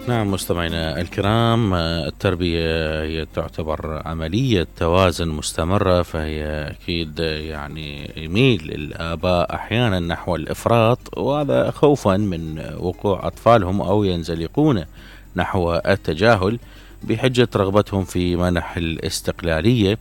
نعم مستمعينا الكرام، التربية هي تعتبر عملية توازن مستمرة، فهي أكيد يعني يميل الآباء أحيانا نحو الإفراط، وهذا خوفا من وقوع أطفالهم أو ينزلقون نحو التجاهل بحجة رغبتهم في منح الاستقلالية،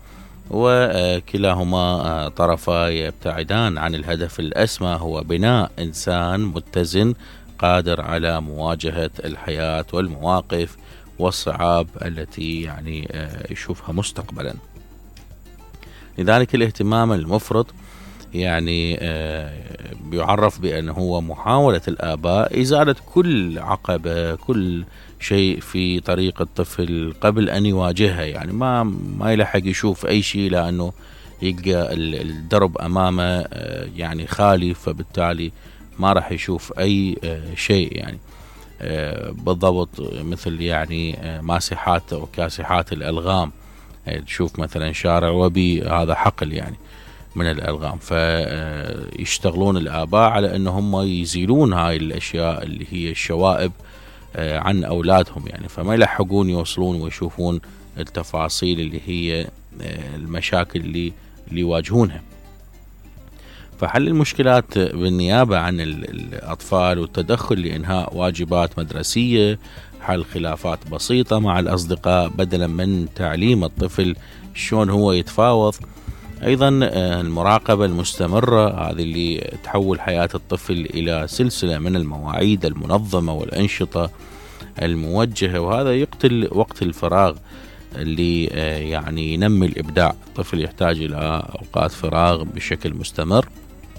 وكلاهما طرفا يبتعدان عن الهدف الأسمى هو بناء إنسان متزن قادر على مواجهة الحياة والمواقف والصعاب التي يعني يشوفها مستقبلا. لذلك الاهتمام المفرط يعني بيعرف بأنه هو محاولة الآباء إزالة كل عقبة، كل شيء في طريق الطفل قبل أن يواجهها، يعني ما يلحق يشوف أي شيء، لأنه يلقى الدرب أمامه يعني خالي، فبالتالي ما راح يشوف أي شيء. يعني بالضبط مثل يعني ماسحات أو كاسحات الألغام، تشوف مثلا شارع وبي، هذا حقل يعني من الألغام، فيشتغلون الآباء على أنهم يزيلون هاي الأشياء اللي هي الشوائب عن أولادهم، يعني فما يلحقون يوصلون ويشوفون التفاصيل اللي هي المشاكل اللي يواجهونها. فحل المشكلات بالنيابة عن الأطفال والتدخل لإنهاء واجبات مدرسية، حل خلافات بسيطة مع الأصدقاء بدلا من تعليم الطفل شلون هو يتفاوض. أيضا المراقبة المستمرة، هذه اللي تحول حياة الطفل إلى سلسلة من المواعيد المنظمة والأنشطة الموجهة، وهذا يقتل وقت الفراغ اللي يعني ينمي الإبداع. الطفل يحتاج إلى أوقات فراغ بشكل مستمر،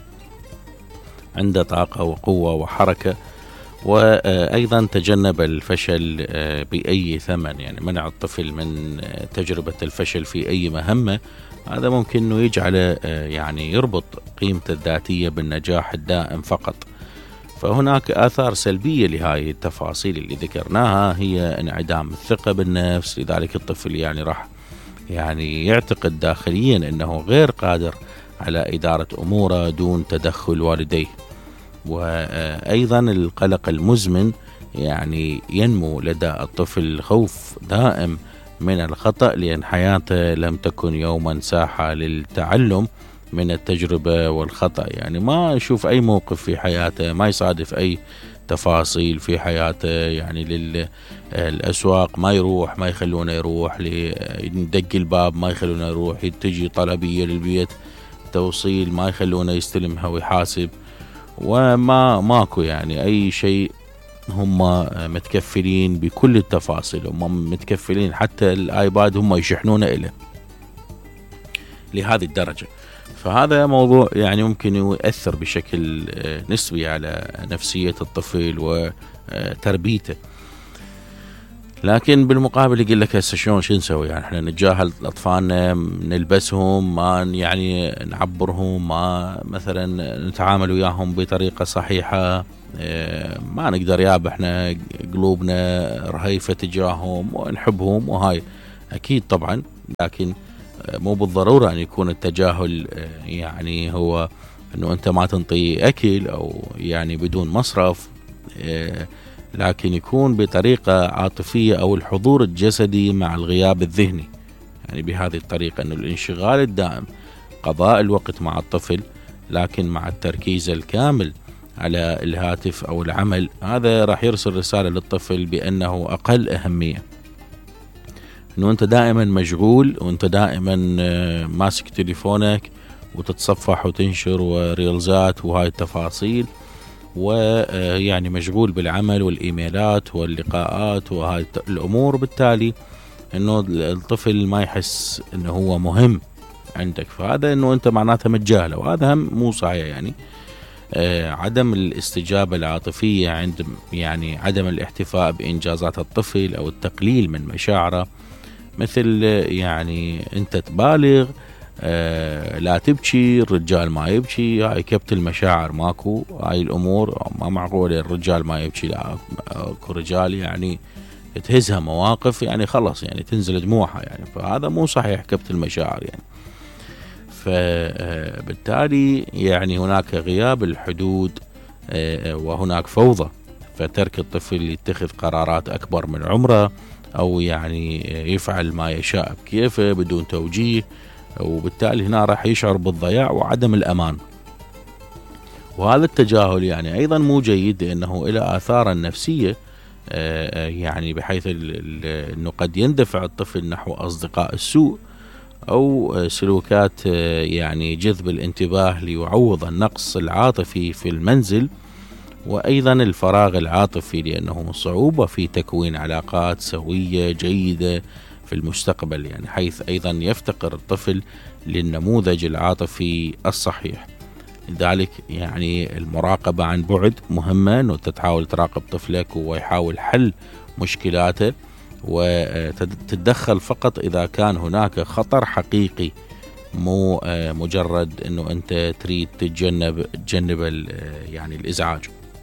عنده طاقة وقوة وحركة. وأيضا تجنب الفشل بأي ثمن، يعني منع الطفل من تجربة الفشل في أي مهمة، هذا ممكن أنه يجعله يعني يربط قيمته الذاتية بالنجاح الدائم فقط. فهناك آثار سلبية لهذه التفاصيل اللي ذكرناها، هي انعدام الثقة بالنفس. لذلك الطفل يعني راح يعني يعتقد داخليا أنه غير قادر على إدارة أموره دون تدخل والديه. وأيضا القلق المزمن، يعني ينمو لدى الطفل خوف دائم من الخطأ، لأن حياته لم تكن يوما ساحة للتعلم من التجربة والخطأ، يعني ما يشوف أي موقف في حياته، ما يصادف أي تفاصيل في حياته، يعني للأسواق ما يروح، ما يخلونه يروح، لندق الباب ما يخلونه يروح، تجي طلبية للبيت توصيل ما يخلونه يستلمها ويحاسب، ماكو يعني أي شيء. هم متكفلين بكل التفاصيل، هم متكفلين حتى الآيباد هم يشحنونه إليه لهذه الدرجة. فهذا موضوع يعني ممكن يؤثر بشكل نسبي على نفسية الطفل وتربيته. لكن بالمقابل يقول لك هسه شلون شو نسوي؟ يعني احنا نتجاهل اطفالنا، نلبسهم، ما يعني نعبرهم، ما مثلا نتعامل وياهم بطريقة صحيحة، ما نقدر ياب احنا قلوبنا رهيفة تجاههم ونحبهم، وهاي اكيد طبعا، لكن مو بالضرورة ان يكون التجاهل يعني هو انه انت ما تنطي اكل او يعني بدون مصرف، لكن يكون بطريقة عاطفية أو الحضور الجسدي مع الغياب الذهني. يعني بهذه الطريقة أنه الانشغال الدائم، قضاء الوقت مع الطفل لكن مع التركيز الكامل على الهاتف أو العمل، هذا راح يرسل رسالة للطفل بأنه أقل أهمية، أنه أنت دائما مشغول وأنت دائما ماسك تليفونك وتتصفح وتنشر وريلزات وهاي التفاصيل، ويعني مشغول بالعمل والإيميلات واللقاءات وهاي الأمور، بالتالي أنه الطفل ما يحس أنه هو مهم عندك، فهذا أنه أنت معناته متجاهله، وهذا هم مو صحيح. يعني عدم الاستجابة العاطفية عند يعني عدم الاحتفاء بإنجازات الطفل أو التقليل من مشاعره، مثل يعني أنت تبالغ، لا تبكي، الرجال ما يبكي، هاي كبت المشاعر ماكو، هاي الأمور ما معقول الرجال ما يبكي، لا اكو رجال يعني تهزها مواقف يعني خلص يعني تنزل دموعها، يعني فهذا مو صحيح كبت المشاعر يعني. فبالتالي يعني هناك غياب الحدود وهناك فوضى فترك الطفل يتخذ قرارات أكبر من عمره، أو يعني يفعل ما يشاء بكيفه بدون توجيه، وبالتالي هنا راح يشعر بالضياع وعدم الأمان. وهذا التجاهل يعني أيضا مو جيد، لأنه إلى آثار النفسية، يعني بحيث أنه قد يندفع الطفل نحو أصدقاء السوء أو سلوكات يعني جذب الانتباه ليعوض النقص العاطفي في المنزل، وأيضا الفراغ العاطفي، لأنه صعوبة في تكوين علاقات سوية جيدة في المستقبل، يعني حيث أيضا يفتقر الطفل للنموذج العاطفي الصحيح. لذلك يعني المراقبة عن بعد مهمة، أنه تحاول تراقب طفلك ويحاول حل مشكلاته، وتتدخل فقط إذا كان هناك خطر حقيقي، مو مجرد أنه أنت تريد تتجنب يعني الإزعاج.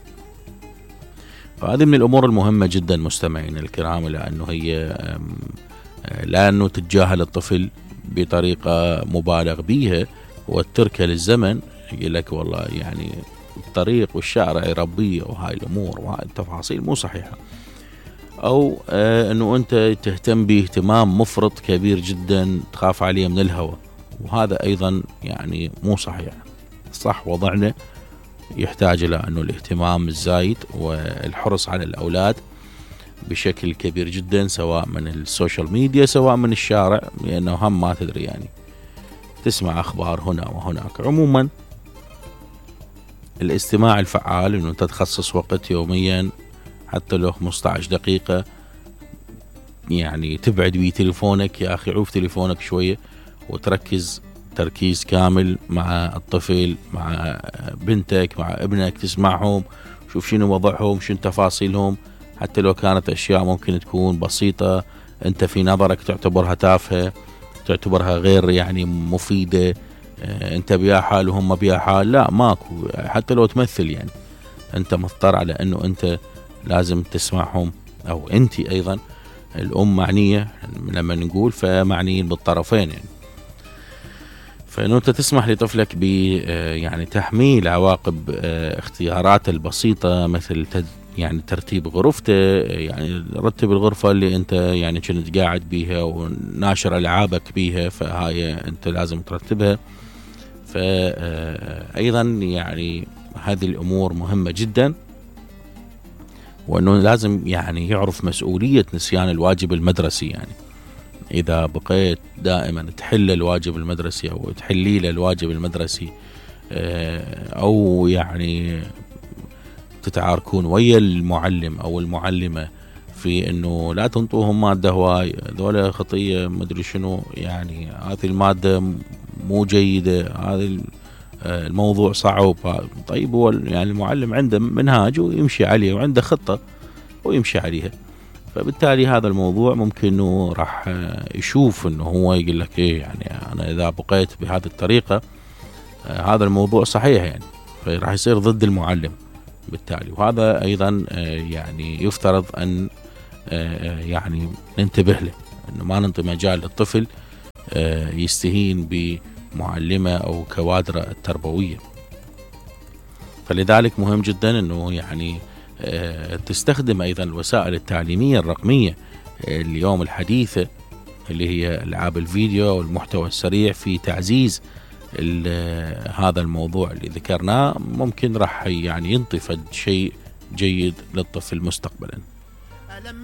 فهذه من الأمور المهمة جدا مستمعين الكرام، لأنه هي لأنه تتجاهل الطفل بطريقة مبالغ بيها وتركه للزمن، يقول لك والله يعني الطريق والشارع يربيه، وهاي الأمور وهاي التفاصيل مو صحيحة. أو أنه أنت تهتم به اهتمام مفرط كبير جدا، تخاف عليه من الهوى، وهذا أيضا يعني مو صحيح. صح، وضعنا يحتاج إلى أنه الاهتمام الزايد والحرص على الأولاد بشكل كبير جدا، سواء من السوشيال ميديا سواء من الشارع، لأنه هم ما تدري يعني تسمع أخبار هنا وهناك. عموما الاستماع الفعال، أنه تخصص وقت يوميا حتى لو 15 دقيقة، يعني تبعد بيه تليفونك، يا أخي عوف تليفونك شوية وتركز تركيز كامل مع الطفل، مع بنتك، مع ابنك، تسمعهم، شوف شنو وضعهم، شنو تفاصيلهم، حتى لو كانت أشياء ممكن تكون بسيطة أنت في نظرك تعتبرها تافهة، تعتبرها غير يعني مفيدة، أنت بيا حال وهم بيا حال، لا ماكو، حتى لو تمثل يعني أنت مضطر على أنه أنت لازم تسمعهم، أو أنت أيضا الأم معنية لما نقول فمعنيين بالطرفين يعني. فإنه أنت تسمح لطفلك ب يعني تحميل عواقب اختيارات البسيطة، مثل يعني ترتيب غرفته، يعني رتب الغرفة اللي أنت يعني كنت قاعد بيها وناشر ألعابك بيها، فهاي أنت لازم ترتبها. فأيضا يعني هذه الأمور مهمة جدا، وأنه لازم يعني يعرف مسؤولية نسيان الواجب المدرسي. يعني إذا بقيت دائما تحل الواجب المدرسي أو تحلي له الواجب المدرسي، أو يعني تتعاركون ويا المعلم أو المعلمة في أنه لا تنطوهم مادة هواي، ذولا خطية مدري شنو، يعني هذه المادة مو جيدة، هذا الموضوع صعب. طيب هو يعني المعلم عنده منهاج ويمشي عليه، وعنده خطة ويمشي عليها، فبالتالي هذا الموضوع ممكن انه راح يشوف انه هو يقول لك ايه، يعني انا اذا بقيت بهذه الطريقة هذا الموضوع صحيح يعني، فراح يصير ضد المعلم بالتالي. وهذا ايضا يعني يفترض ان يعني ننتبه له، انه ما ننطي مجال للطفل يستهين بمعلمة او كوادره التربوية. فلذلك مهم جدا انه يعني تستخدم أيضا الوسائل التعليمية الرقمية اليوم الحديثة، اللي هي ألعاب الفيديو والمحتوى السريع، في تعزيز هذا الموضوع اللي ذكرناه، ممكن راح يعني ينطي شيء جيد للطفل مستقبلا.